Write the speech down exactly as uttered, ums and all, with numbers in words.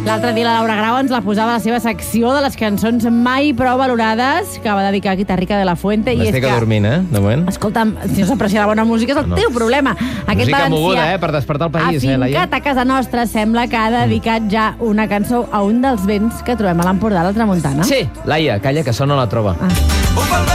L'altre dia la Laura Grau ens la posava a la seva secció de les cançons mai prou valorades que va dedicar a Guitarrica de la Fuente. M'estic que... adormint, eh, de moment. Escolta'm, si no s'aprecia la bona música és el no. teu problema. Aquest música valencià, moguda, eh, per despertar el país, eh, Laia? afincat a casa nostra, sembla que ha dedicat ja una cançó a un dels vents que trobem a l'Empordà, a la Tramuntana. Sí, Laia, calla, que sona la trova. Ah.